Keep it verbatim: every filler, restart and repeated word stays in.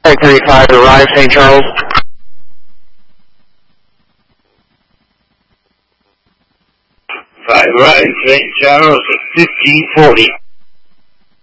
thirty-five, arrive Saint Charles. Five, arrive Saint Charles at fifteen forty.